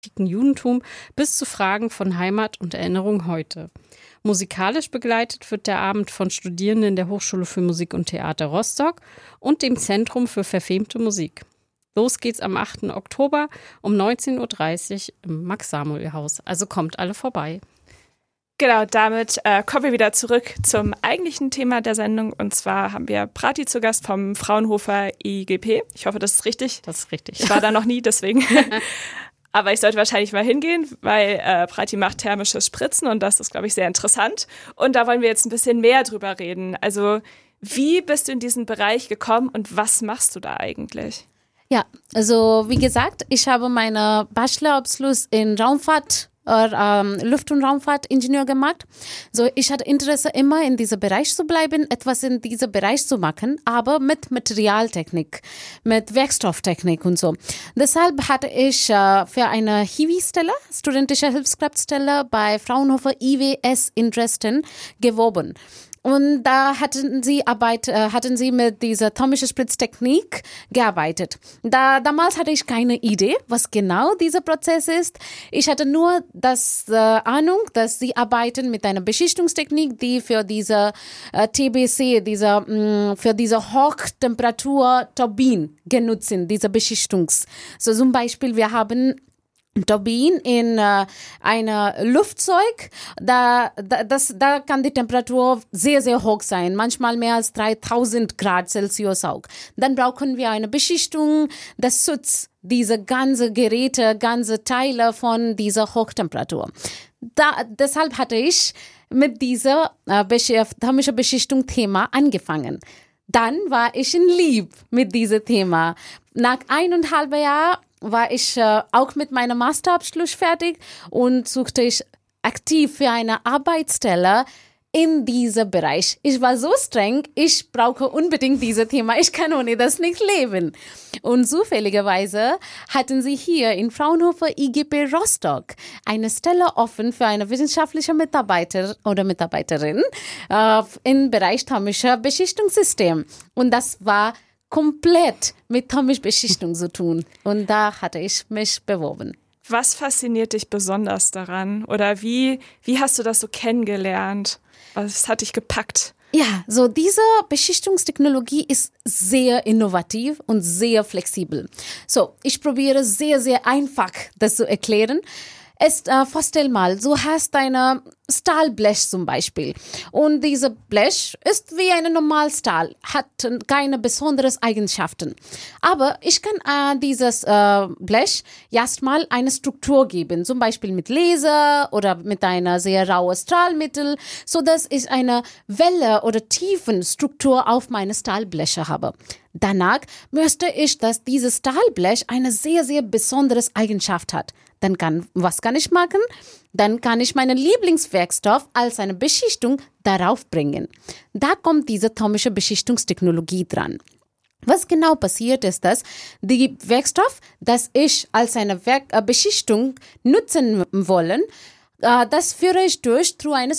Judentum bis zu Fragen von Heimat und Erinnerung heute. Musikalisch begleitet wird der Abend von Studierenden der Hochschule für Musik und Theater Rostock und dem Zentrum für verfemte Musik. Los geht's am 8. Oktober um 19.30 Uhr im Max-Samuel-Haus. Also kommt alle vorbei. Genau, damit kommen wir wieder zurück zum eigentlichen Thema der Sendung. Und zwar haben wir Prati zu Gast vom Fraunhofer IGP. Ich hoffe, das ist richtig. Das ist richtig. Ich war da noch nie, deswegen. Aber ich sollte wahrscheinlich mal hingehen, weil Prati macht thermisches Spritzen und das ist, glaube ich, sehr interessant. Und da wollen wir jetzt ein bisschen mehr drüber reden. Also, wie bist du in diesen Bereich gekommen und was machst du da eigentlich? Ja, also wie gesagt, ich habe meinen Bachelorabschluss in Raumfahrt Luft- und Raumfahrtingenieur gemacht. So, ich hatte Interesse immer in diesem Bereich zu bleiben, etwas in diesem Bereich zu machen, aber mit Materialtechnik, mit Werkstofftechnik und so. Deshalb hatte ich für eine HIWI-Stelle, studentische Hilfskraftstelle bei Fraunhofer IWS in Dresden geworben. Und da hatten sie mit dieser atomischen Spritztechnik gearbeitet. Damals hatte ich keine Idee, was genau dieser Prozess ist. Ich hatte nur das Ahnung, dass sie arbeiten mit einer Beschichtungstechnik, die für diese TBC, für diese Hochtemperatur-Turbine genutzt sind, diese Beschichtungs. So zum Beispiel, wir haben Turbine in einem Luftzeug, da kann die Temperatur sehr, sehr hoch sein, manchmal mehr als 3000 Grad Celsius auch. Dann brauchen wir eine Beschichtung, das schützt diese ganze Geräte, ganze Teile von dieser Hochtemperatur. Deshalb hatte ich mit dieser thermischen Beschichtung-Thema angefangen. Dann war ich in Liebe mit diesem Thema. Nach 1,5 Jahren war ich auch mit meinem Masterabschluss fertig und suchte ich aktiv für eine Arbeitsstelle in diesem Bereich. Ich war so streng, ich brauche unbedingt dieses Thema, ich kann ohne das nicht leben. Und zufälligerweise hatten sie hier in Fraunhofer IGP Rostock eine Stelle offen für eine wissenschaftliche Mitarbeiter oder Mitarbeiterin im Bereich thermischer Beschichtungssystem. Und das war komplett mit thermischer Beschichtung zu tun. Und da hatte ich mich beworben. Was fasziniert dich besonders daran? Oder wie hast du das so kennengelernt? Was hat dich gepackt? Ja, so diese Beschichtungstechnologie ist sehr innovativ und sehr flexibel. So, ich probiere sehr, sehr einfach das zu erklären. Vorstell mal, du hast eine Stahlblech zum Beispiel und diese Blech ist wie eine normale Stahl, hat keine besonderen Eigenschaften. Aber ich kann dieses Blech erstmal eine Struktur geben, zum Beispiel mit Laser oder mit einer sehr rauen Strahlmittel, sodass ich eine Welle- oder Tiefenstruktur auf meine Stahlbleche habe. Danach möchte ich, dass dieses Stahlblech eine sehr, sehr besondere Eigenschaft hat. Was kann ich machen? Dann kann ich meinen Lieblingswerkstoff als eine Beschichtung darauf bringen. Da kommt diese atomische Beschichtungstechnologie dran. Was genau passiert ist, dass die Werkstoff, das ich als eine Beschichtung nutzen wollen, das führe ich durch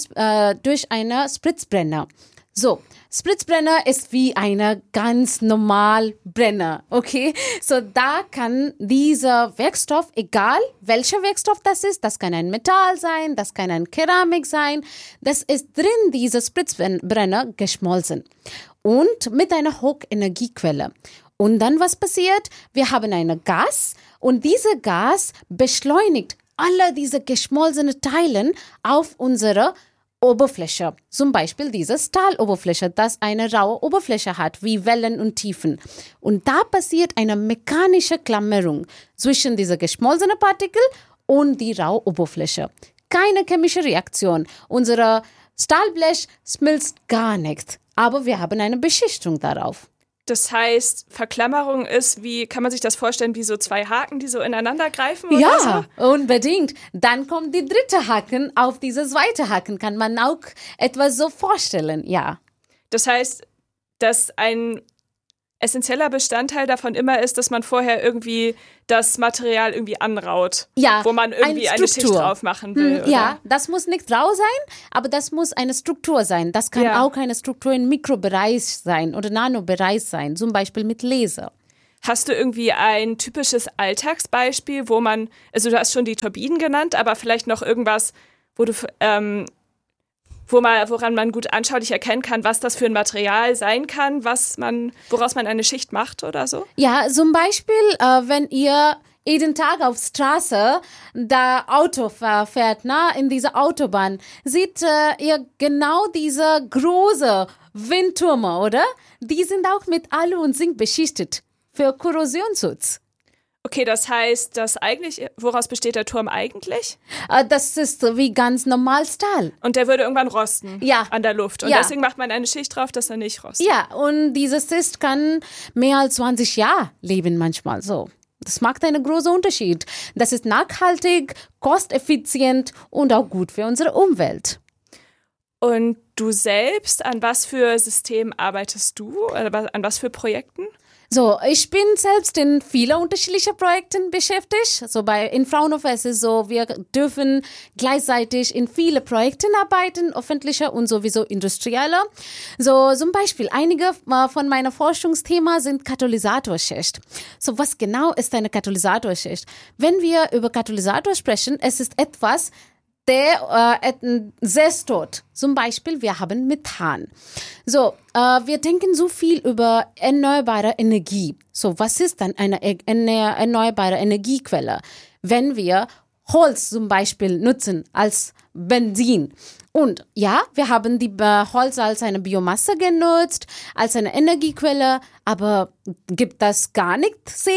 eine Spritzbrenner. So, Spritzbrenner ist wie eine ganz normal Brenner, okay? So, da kann dieser Werkstoff, egal welcher Werkstoff das kann ein Metall sein, das kann ein Keramik sein, das ist drin, dieser Spritzbrenner geschmolzen und mit einer Hochenergiequelle. Und dann was passiert? Wir haben ein Gas und dieser Gas beschleunigt alle diese geschmolzenen Teile auf unsere Oberfläche, zum Beispiel diese Stahloberfläche, das eine raue Oberfläche hat, wie Wellen und Tiefen. Und da passiert eine mechanische Klammerung zwischen dieser geschmolzenen Partikel und die raue Oberfläche. Keine chemische Reaktion. Unser Stahlblech schmilzt gar nicht, aber wir haben eine Beschichtung darauf. Das heißt, Verklammerung ist, wie kann man sich das vorstellen, wie so zwei Haken, die so ineinander greifen? Oder ja, so? Unbedingt. Dann kommt die dritte Haken auf diese zweite Haken. Kann man auch etwas so vorstellen, ja. Das heißt, dass ein essentieller Bestandteil davon immer ist, dass man vorher irgendwie das Material irgendwie anraut. Ja, wo man irgendwie eine Schicht drauf machen will. Oder? Ja, das muss nicht rau sein, aber das muss eine Struktur sein. Das kann auch eine Struktur im Mikrobereich sein oder Nanobereich sein, zum Beispiel mit Laser. Hast du irgendwie ein typisches Alltagsbeispiel, wo man, also du hast schon die Turbinen genannt, aber vielleicht noch irgendwas, wo du, woran man gut anschaulich erkennen kann, was das für ein Material sein kann, woraus man eine Schicht macht oder so? Ja, zum Beispiel, wenn ihr jeden Tag auf Straße da Auto fährt, in dieser Autobahn, seht ihr genau diese große Windtürme, oder? Die sind auch mit Alu und Zink beschichtet für Korrosionsschutz. Okay, das heißt, woraus besteht der Turm eigentlich? Das ist wie ganz normal Stahl. Und der würde irgendwann rosten an der Luft. Und deswegen macht man eine Schicht drauf, dass er nicht rostet. Ja, und dieses Schicht kann mehr als 20 Jahre leben manchmal so. Das macht einen großen Unterschied. Das ist nachhaltig, kosteffizient und auch gut für unsere Umwelt. Und du selbst, an was für Systemen arbeitest du? Oder an was für Projekten? So, ich bin selbst in vielen unterschiedlichen Projekten beschäftigt. So in Fraunhofer ist es so, wir dürfen gleichzeitig in viele Projekten arbeiten, öffentliche und sowieso industrielle. So zum Beispiel, einige von meinen Forschungsthemen sind Katalysatorschicht. So, was genau ist eine Katalysatorschicht? Wenn wir über Katalysator sprechen, es ist etwas, der Zerstört. Zum Beispiel, wir haben Methan. So, wir denken so viel über erneuerbare Energie. So, was ist dann eine erneuerbare Energiequelle? Wenn wir Holz zum Beispiel nutzen als Benzin. Und ja, wir haben die Holz als eine Biomasse genutzt, als eine Energiequelle, aber gibt das gar nicht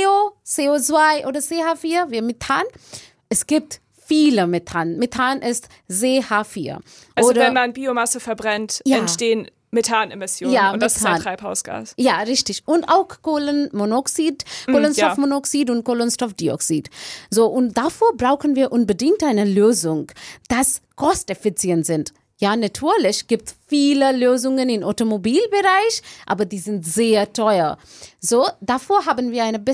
CO2 oder CH4 wie Methan? Es gibt viele Methan. Methan ist CH4. Also wenn man Biomasse verbrennt, entstehen Methanemissionen. Ja, und das ist ein Treibhausgas. Ja, richtig. Und auch Kohlenstoffmonoxid und Kohlenstoffdioxid. So, und dafür brauchen wir unbedingt eine Lösung, das kosteffizient sind. Ja, natürlich gibt es viele Lösungen im Automobilbereich, aber die sind sehr teuer. So, davor haben wir eine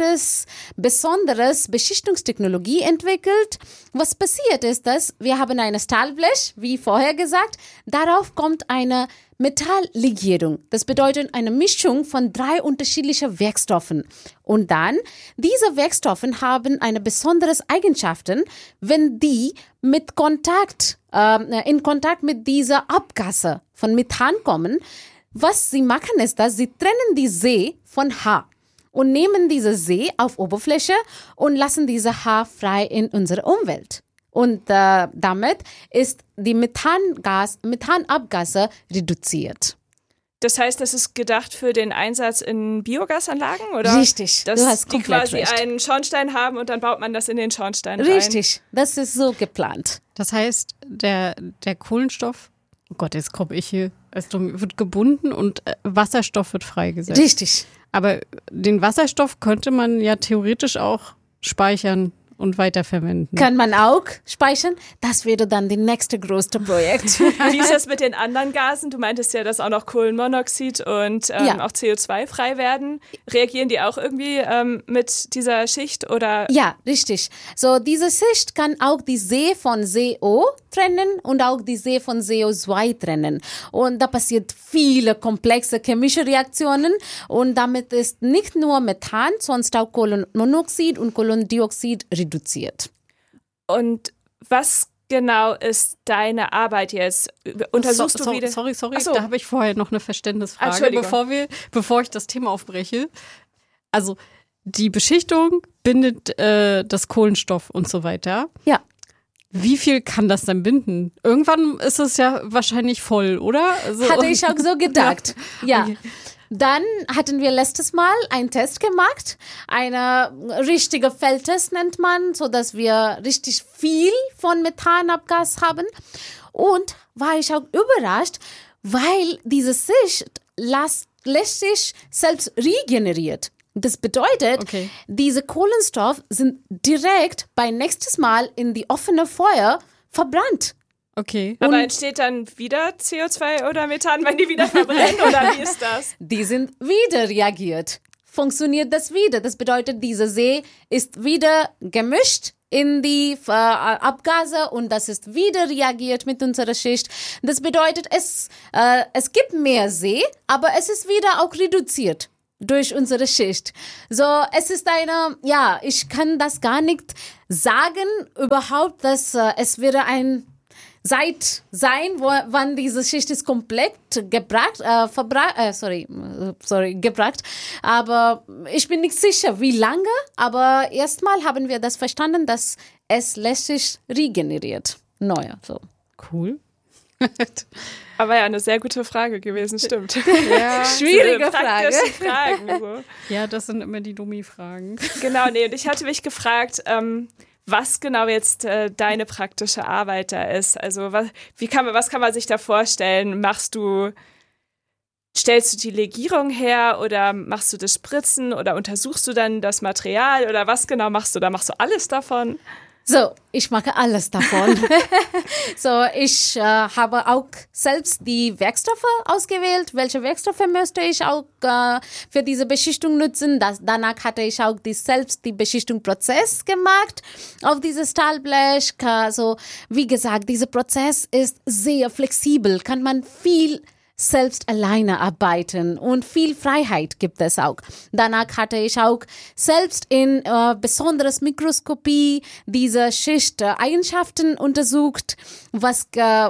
besonderes Beschichtungstechnologie entwickelt. Was passiert ist, dass wir haben eine Stahlblech, wie vorher gesagt, darauf kommt eine Metalllegierung. Das bedeutet eine Mischung von 3 unterschiedlichen Werkstoffen. Und dann, diese Werkstoffe haben eine besondere Eigenschaften, wenn die in Kontakt mit dieser Abgase von Methan kommen. Was sie machen ist, dass sie trennen die See von H und nehmen diese See auf Oberfläche und lassen diese H frei in unserer Umwelt. Und damit ist die Methanabgase reduziert. Das heißt, das ist gedacht für den Einsatz in Biogasanlagen? Oder? Richtig, dass du hast die komplett quasi recht. einen Schornstein haben und dann baut man das in den Schornstein rein. Richtig, das ist so geplant. Das heißt, der Kohlenstoff, oh Gott, jetzt komme ich hier, wird gebunden und Wasserstoff wird freigesetzt. Richtig. Aber den Wasserstoff könnte man ja theoretisch auch speichern und weiterverwenden. Kann man auch speichern? Das wäre dann das nächste größte Projekt. Wie ist das mit den anderen Gasen? Du meintest ja, dass auch noch Kohlenmonoxid und auch CO2 frei werden. Reagieren die auch irgendwie mit dieser Schicht? Oder? Ja, richtig. So, diese Schicht kann auch die See von CO trennen und auch die See von CO2 trennen. Und da passiert viele komplexe chemische Reaktionen und damit ist nicht nur Methan, sondern auch Kohlenmonoxid und Kohlendioxid reduziert. Und was genau ist deine Arbeit jetzt? Untersuchst du wieder? Sorry, da habe ich vorher noch eine Verständnisfrage, bevor ich das Thema aufbreche. Also die Beschichtung bindet das Kohlenstoff und so weiter. Ja. Wie viel kann das denn binden? Irgendwann ist es ja wahrscheinlich voll, oder? Also, hatte ich auch so gedacht. Ja. Okay. Dann hatten wir letztes Mal einen Test gemacht, eine richtige Feldtest nennt man, so dass wir richtig viel von Methanabgas haben. Und war ich auch überrascht, weil diese Schicht lässt sich selbst regeneriert. Das bedeutet, diese Kohlenstoff sind direkt beim nächsten Mal in die offene Feuer verbrannt. Okay. Aber entsteht dann wieder CO2 oder Methan, wenn die wieder verbrennen, oder wie ist das? Die sind wieder reagiert. Funktioniert das wieder. Das bedeutet, dieser See ist wieder gemischt in die Abgase und das ist wieder reagiert mit unserer Schicht. Das bedeutet, es gibt mehr See, aber es ist wieder auch reduziert. durch unsere Schicht. So, es ist ich kann das gar nicht sagen überhaupt, dass es wäre ein Zeit sein, wann diese Schicht ist komplett gebracht. Aber ich bin nicht sicher, wie lange. Aber erstmal haben wir das verstanden, dass es lässt sich regeneriert. Neuer, so. Cool. Aber ja, eine sehr gute Frage gewesen, stimmt. Ja, schwierige Frage. Fragen, so. Ja, das sind immer die Dummi-Fragen. Genau, nee, und ich hatte mich gefragt, was genau jetzt deine praktische Arbeit da ist. Also was kann man sich da vorstellen? Stellst du die Legierung her oder machst du das Spritzen oder untersuchst du dann das Material oder was genau machst du da? Machst du alles davon? So, ich mache alles davon. So, ich habe auch selbst die Werkstoffe ausgewählt. Welche Werkstoffe möchte ich auch für diese Beschichtung nutzen? Danach hatte ich auch selbst die Beschichtungsprozess gemacht auf dieses Stahlblech. Also, wie gesagt, dieser Prozess ist sehr flexibel, kann man viel selbst alleine arbeiten und viel Freiheit gibt es auch. Danach hatte ich auch selbst in besonderes Mikroskopie diese Schicht-Eigenschaften untersucht, was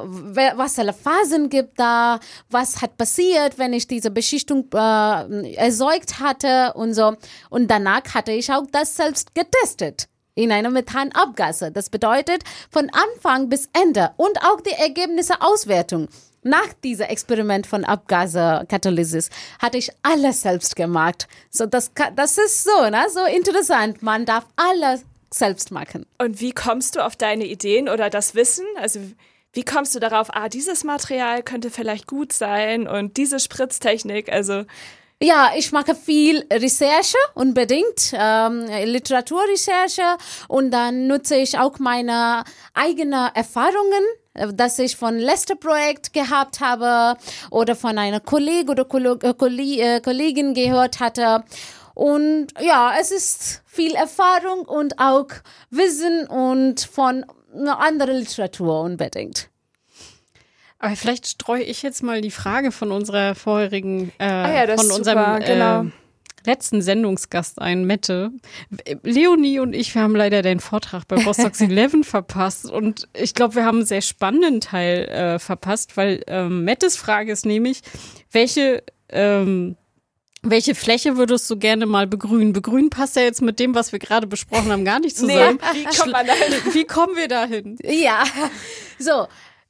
alle Phasen gibt da, was hat passiert, wenn ich diese Beschichtung erzeugt hatte und so. Und danach hatte ich auch das selbst getestet in einer Methanabgase. Das bedeutet von Anfang bis Ende und auch die Ergebnisse Auswertung. Nach diesem Experiment von Abgasekatalysis hatte ich alles selbst gemacht. So, das ist so, ne? So interessant. Man darf alles selbst machen. Und wie kommst du auf deine Ideen oder das Wissen? Also wie kommst du darauf, dieses Material könnte vielleicht gut sein und diese Spritztechnik, also... Ja, ich mache viel Recherche, unbedingt, Literaturrecherche und dann nutze ich auch meine eigenen Erfahrungen, das ich von Lester-Projekt gehabt habe oder von einer Kollegin oder Kollegin gehört hatte. Und ja, es ist viel Erfahrung und auch Wissen und von anderer Literatur unbedingt. Aber vielleicht streue ich jetzt mal die Frage von unserer vorherigen, von unserem letzten Sendungsgast ein, Mette. Leonie und ich, wir haben leider deinen Vortrag bei Rostock's 11 verpasst und ich glaube, wir haben einen sehr spannenden Teil verpasst, weil Mettes Frage ist nämlich, welche Fläche würdest du gerne mal begrünen? Begrünen passt ja jetzt mit dem, was wir gerade besprochen haben, gar nicht zusammen. Nee, wie kommen wir dahin? Ja, so,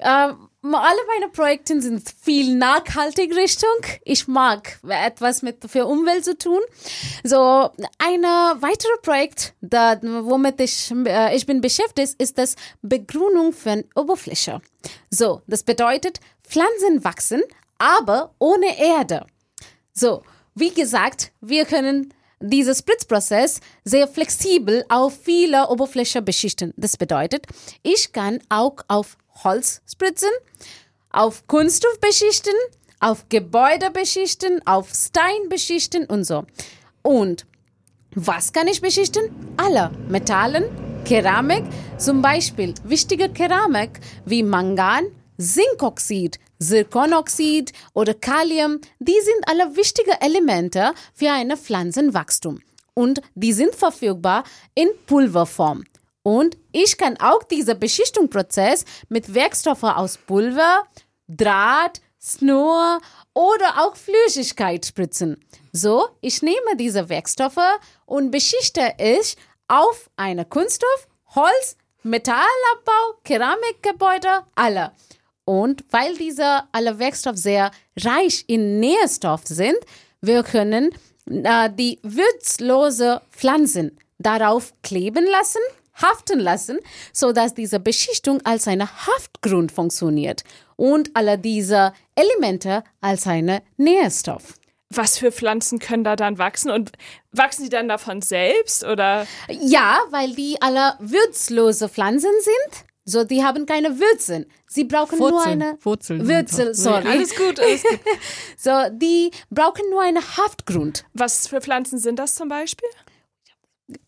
alle meine Projekte sind viel nachhaltig Richtung. Ich mag etwas für Umwelt zu tun. So, ein weiteres Projekt, womit ich bin beschäftigt, ist das Begrünung von Oberfläche. So, das bedeutet, Pflanzen wachsen, aber ohne Erde. So, wie gesagt, wir können diesen Spritzprozess sehr flexibel auf viele Oberflächen beschichten. Das bedeutet, ich kann auch auf Holz spritzen, auf Kunststoff beschichten, auf Gebäude beschichten, auf Stein beschichten und so. Und was kann ich beschichten? Alle Metallen, Keramik, zum Beispiel wichtige Keramik wie Mangan, Zinkoxid, Zirkonoxid oder Kalium, die sind alle wichtige Elemente für ein Pflanzenwachstum. Und die sind verfügbar in Pulverform. Und ich kann auch diesen Beschichtungsprozess mit Werkstoffen aus Pulver, Draht, Schnur oder auch Flüssigkeit spritzen. So, ich nehme diese Werkstoffe und beschichte ich auf eine Kunststoff, Holz, Metallabbau, Keramikgebäude, alle. Und weil diese alle Werkstoffe sehr reich in Nährstoff sind, wir können die würzlose Pflanzen darauf kleben lassen, haften lassen, sodass diese Beschichtung als eine Haftgrund funktioniert und alle diese Elemente als eine Nährstoff. Was für Pflanzen können da dann wachsen und wachsen die dann davon selbst oder? Ja, weil die alle würzlose Pflanzen sind. So, die haben keine Wurzeln. Sie brauchen nur eine Wurzel. Sorry. Alles gut, alles gut. So, die brauchen nur eine Haftgrund. Was für Pflanzen sind das zum Beispiel?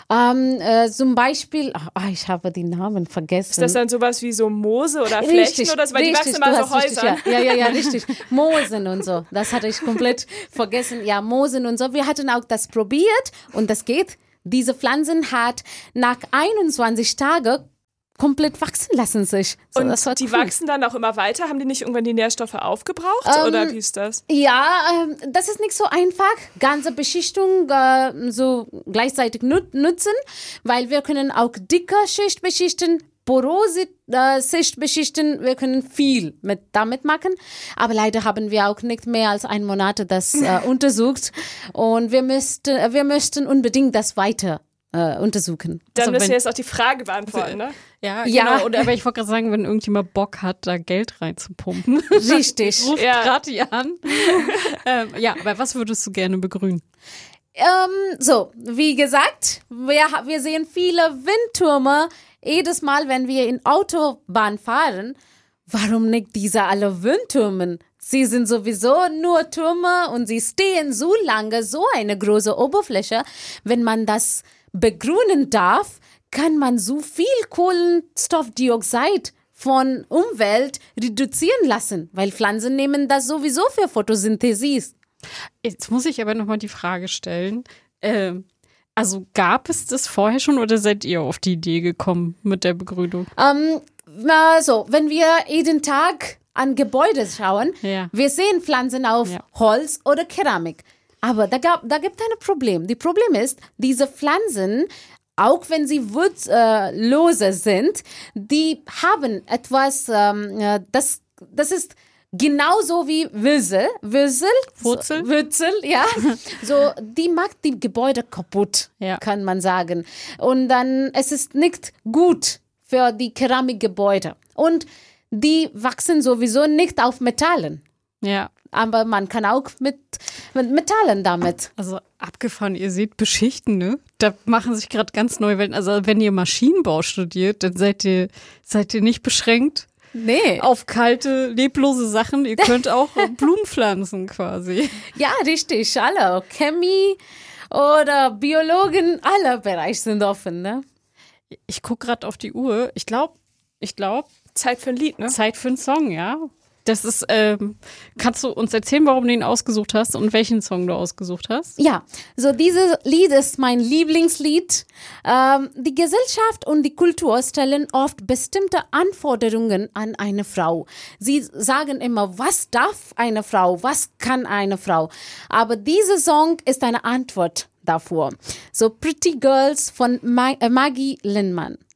Zum Beispiel, ich habe die Namen vergessen. Ist das dann sowas wie so Moose oder Flechten oder so? Weil die wachsen mal so Häusern. Ja, richtig. Moosen und so. Das hatte ich komplett vergessen. Ja, Moosen und so. Wir hatten auch das probiert und das geht. Diese Pflanzen hat nach 21 Tagen komplett wachsen lassen sich. So, und das war die cool. wachsen dann auch immer weiter? Haben die nicht irgendwann die Nährstoffe aufgebraucht? Oder wie ist das? Ja, das ist nicht so einfach. Ganze Beschichtung so gleichzeitig nutzen, weil wir können auch dicke Schicht beschichten, porose Schicht beschichten. Wir können viel damit machen. Aber leider haben wir auch nicht mehr als 1 Monat das untersucht. Und wir möchten unbedingt das weiter untersuchen. Dann müssen wir jetzt auch die Frage beantworten, ne? Ja, Ja. genau. Aber ich wollte gerade sagen, wenn irgendjemand Bock hat, da Geld reinzupumpen, Richtig. ruft Ja. Prati an. Ja, aber was würdest du gerne begrünen? So, wie gesagt, wir sehen viele Windtürme jedes Mal, wenn wir in Autobahn fahren. Warum nicht diese alle Windtürme? Sie sind sowieso nur Türme und sie stehen so lange, so eine große Oberfläche. Wenn man das begrünen darf, kann man so viel Kohlenstoffdioxid von Umwelt reduzieren lassen, weil Pflanzen nehmen das sowieso für Photosynthesis. Jetzt muss ich aber nochmal die Frage stellen. Also gab es das vorher schon oder seid ihr auf die Idee gekommen mit der Begrünung? Also, wenn wir jeden Tag an Gebäude schauen, Ja. wir sehen Pflanzen auf Holz oder Keramik. Aber da gibt es ein Problem. Das Problem ist, diese Pflanzen, auch wenn sie wurzlose sind, die haben etwas, das ist genauso wie Wurzel, ja. So, die macht die Gebäude kaputt, Ja. kann man sagen. Und dann, es ist nicht gut für die Keramikgebäude. Und die wachsen sowieso nicht auf Metallen. Ja. Aber man kann auch mit Metallen damit. Also abgefahren, ihr seht Beschichten, ne? Da machen sich gerade ganz neue Welten. Also wenn ihr Maschinenbau studiert, dann seid ihr nicht beschränkt Nee. auf kalte, leblose Sachen. Ihr könnt auch Blumen pflanzen quasi. Ja, richtig. Alle. Chemie oder Biologen, alle Bereiche sind offen, ne? Ich gucke gerade auf die Uhr. Ich glaube, Zeit für ein Lied, ne? Zeit für einen Song, ja. Das ist, kannst du uns erzählen, warum du ihn ausgesucht hast und welchen Song du ausgesucht hast? Ja, so dieses Lied ist mein Lieblingslied. Die Gesellschaft und die Kultur stellen oft bestimmte Anforderungen an eine Frau. Sie sagen immer, was darf eine Frau, was kann eine Frau. Aber dieser Song ist eine Antwort davor. So Pretty Girls von Maggie Lindemann.